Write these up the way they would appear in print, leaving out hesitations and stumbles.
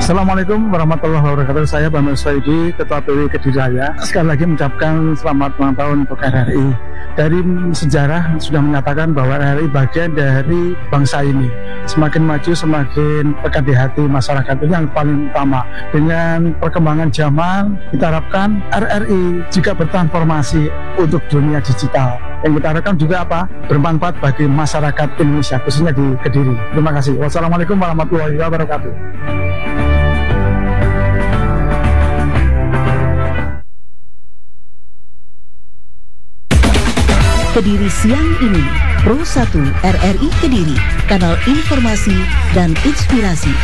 Assalamualaikum warahmatullahi wabarakatuh. Saya Bambang Soedi, Ketua PW Kediri Raya. Sekali lagi mengucapkan selamat ulang tahun untuk RRI. Dari sejarah sudah menyatakan bahwa RRI bagian dari bangsa ini. Semakin maju, semakin dekat di hati masyarakat. Itu yang paling utama. Dengan perkembangan zaman, kita harapkan RRI juga bertransformasi untuk dunia digital. Yang kita harapkan juga bermanfaat bagi masyarakat Indonesia, khususnya di Kediri. Terima kasih. Wassalamualaikum warahmatullahi wabarakatuh. Kediri siang ini, Pro 1 RRI Kediri, kanal informasi dan inspirasi.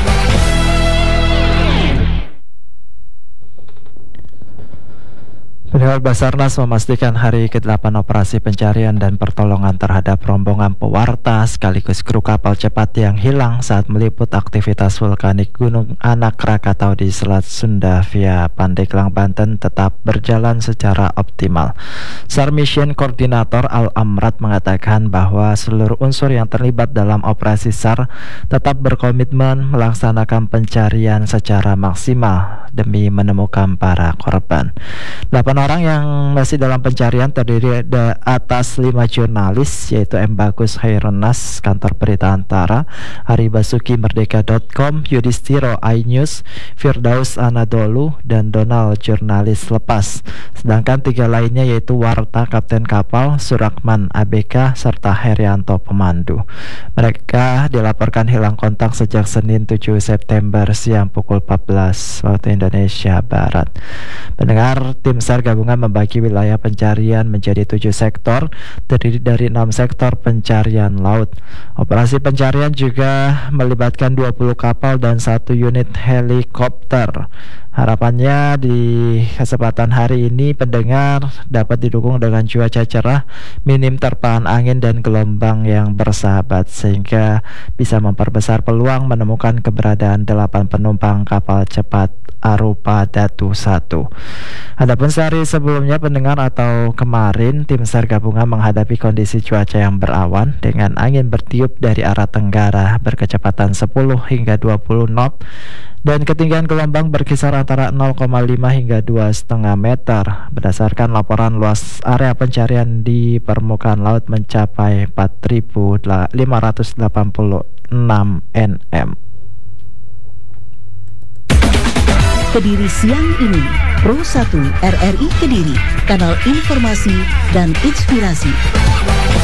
Pihak Basarnas memastikan hari ke-8 operasi pencarian dan pertolongan terhadap rombongan pewarta sekaligus kru kapal cepat yang hilang saat meliput aktivitas vulkanik Gunung Anak Krakatau di Selat Sunda via Pandeglang, Banten tetap berjalan secara optimal. SAR Mission Koordinator Al-Amrat mengatakan bahwa seluruh unsur yang terlibat dalam operasi SAR tetap berkomitmen melaksanakan pencarian secara maksimal demi menemukan para korban. 8 orang yang masih dalam pencarian terdiri atas 5 jurnalis, yaitu M. Bagus Haironas, Kantor Berita Antara, Hari Basuki Merdeka.com, Yudhistiro iNews, Firdaus Anadolu, dan Donald, jurnalis lepas. Sedangkan 3 lainnya yaitu Warta, Kapten Kapal, Surakman ABK, serta Herianto, pemandu. Mereka dilaporkan hilang kontak sejak Senin 7 September siang pukul 14 waktu Indonesia Barat. Pendengar, tim SAR gabungan membagi wilayah pencarian menjadi 7 sektor, terdiri dari 6 sektor pencarian laut. Operasi pencarian juga melibatkan 20 kapal dan 1 unit helikopter. Harapannya di kesempatan hari ini pendengar dapat didukung dengan cuaca cerah, minim terpaan angin dan gelombang yang bersahabat, sehingga bisa memperbesar peluang menemukan keberadaan 8 penumpang kapal cepat Arupa Datu 1. Adapun sehari sebelumnya pendengar atau kemarin, tim SAR gabungan menghadapi kondisi cuaca yang berawan dengan angin bertiup dari arah tenggara berkecepatan 10 hingga 20 knot dan ketinggian gelombang berkisar antara 0,5 hingga 2,5 meter. Berdasarkan laporan, luas area pencarian di permukaan laut mencapai 4.586 nm. Kediri siang ini, Pro 1 RRI Kediri, kanal informasi dan inspirasi.